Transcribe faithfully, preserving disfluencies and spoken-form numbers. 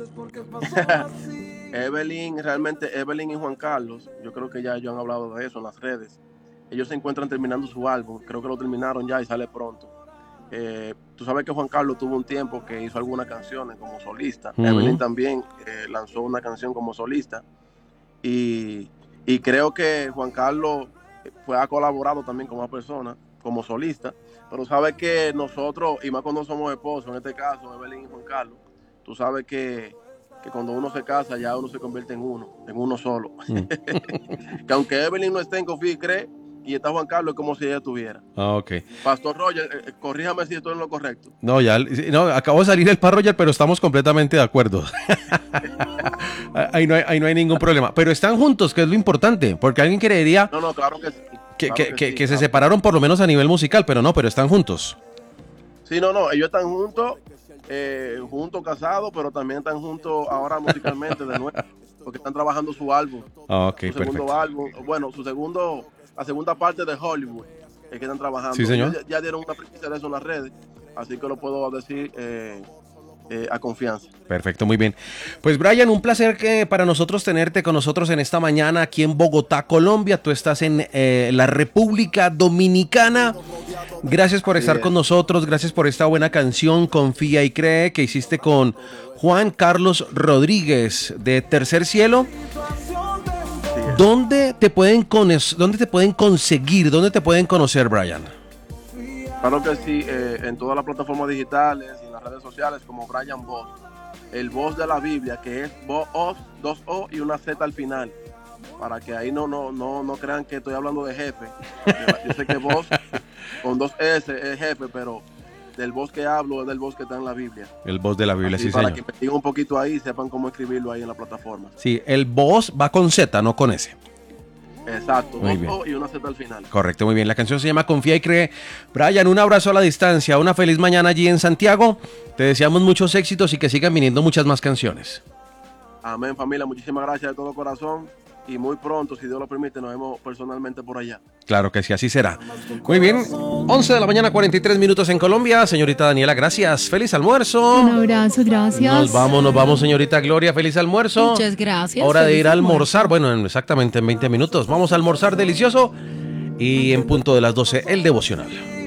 Evelyn, realmente Evelyn y Juan Carlos, yo creo que ya ellos han hablado de eso en las redes. Ellos se encuentran terminando su álbum, creo que lo terminaron ya y sale pronto. Eh, tú sabes que Juan Carlos tuvo un tiempo que hizo algunas canciones como solista. Uh-huh. Evelyn también eh, lanzó una canción como solista. Y, y creo que Juan Carlos fue, ha colaborado también con más personas como solista. Pero sabes que nosotros, y más cuando somos esposos, en este caso Evelyn y Juan Carlos, tú sabes que, que cuando uno se casa ya uno se convierte en uno, en uno solo. Mm. Que aunque Evelyn no esté en Confía y Cree, y está Juan Carlos, es como si ella estuviera. Ah, ok. Pastor Roger, eh, corríjame si estoy en lo correcto. No, ya, no, acabo de salir el Pastor Roger, pero estamos completamente de acuerdo. ahí, no hay, ahí no hay ningún problema. Pero están juntos, que es lo importante, porque alguien creería no, no, claro que sí. que, claro que, que, que, sí, que claro. se separaron por lo menos a nivel musical, pero no, pero están juntos. Sí, no, no, ellos están juntos, eh, juntos, casados, pero también están juntos ahora musicalmente de nuevo, porque están trabajando su álbum. Ah, ok, su segundo perfecto. álbum, bueno, su segundo, la segunda parte de Hollywood, es que están trabajando. Sí, señor. Ellos ya, ya dieron una primicia de eso en las redes, así que lo puedo decir eh, eh, a confianza. Perfecto, muy bien. Pues Brian, un placer que para nosotros tenerte con nosotros en esta mañana aquí en Bogotá, Colombia. Tú estás en eh, la República Dominicana. Gracias por estar sí, con nosotros, gracias por esta buena canción Confía y Cree que hiciste con Juan Carlos Rodríguez de Tercer Cielo. Sí, ¿Dónde te pueden conocer, dónde te pueden conseguir, dónde te pueden conocer, Brian? Claro que sí, eh, en todas las plataformas digitales y en las redes sociales como Brian Voz, el voz de la Biblia, que es voz, dos O y una Z al final, para que ahí no, no, no, no crean que estoy hablando de jefe. Yo sé que voz con dos S es jefe, pero del voz que hablo es del voz que está en la Biblia. El voz de la Biblia, así, sí, para señor. que investiguen un poquito ahí y sepan cómo escribirlo ahí en la plataforma. Sí, el voz va con Z, no con S. Exacto, muy dos O y una Z al final. Correcto, muy bien. La canción se llama Confía y Cree. Brian, un abrazo a la distancia, una feliz mañana allí en Santiago. Te deseamos muchos éxitos y que sigan viniendo muchas más canciones. Amén, familia. Muchísimas gracias de todo corazón. Y muy pronto, si Dios lo permite, nos vemos personalmente por allá. Claro que sí, así será. Muy bien, once de la mañana, cuarenta y tres minutos en Colombia. Señorita Daniela, gracias. Feliz almuerzo. Un abrazo, gracias. Nos vamos, nos vamos, señorita Gloria. Feliz almuerzo. Muchas gracias. Hora de ir a almuerzo. almorzar. Bueno, en, exactamente en veinte minutos. Vamos a almorzar delicioso. Y en punto de las doce, el devocional.